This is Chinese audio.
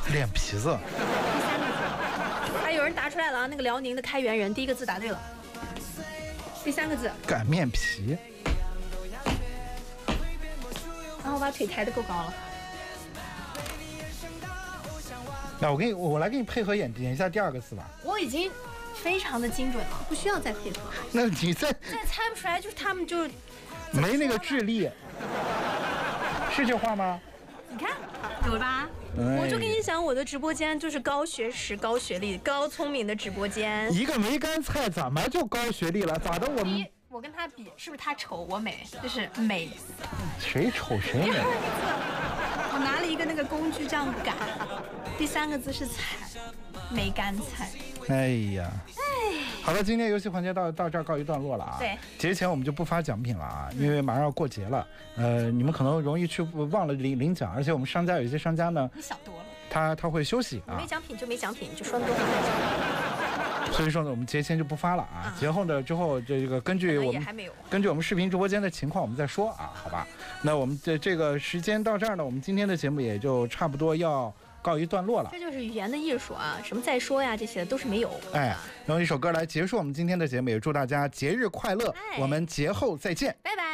脸皮子。 第3个字，还有人答出来了啊！那个辽宁的开元人，第1个字答对了。第3个字， 擀面皮。 然后我把腿抬得够高了。 那我来给你配合演一下第2个字吧。 我已经非常的精准了，不需要再配合。 那你再猜不出来，就是他们就没那个智力，是这话吗？ 你看有吧？我就跟你讲，我的直播间就是高学识、高学历、高聪明的直播间。 一个梅干菜怎么就高学历了？咋的？ 我跟他比，是不是他丑我美？就是美。 谁丑谁美？ 我拿了一个那个工具这样擀。第3个字是菜，梅干菜。 哎呀，好了，今天游戏环节到这儿告一段落了啊。 对， 节前我们就不发奖品了啊，因为马上要过节了。你们可能容易去忘了领奖，而且我们商家有一些商家呢， 你想多了， 他会休息啊。 没奖品就没奖品，就说那么多话。 所以说呢，我们节前就不发了啊。节后呢之后，这个根据我们视频直播间的情况，我们再说啊，好吧？那我们这个时间到这儿呢，我们今天的节目也就差不多要告一段落了。 这就是语言的艺术啊，什么再说呀，这些都是没有。 哎，用一首歌来结束我们今天的节目，也祝大家节日快乐，我们节后再见， 拜拜。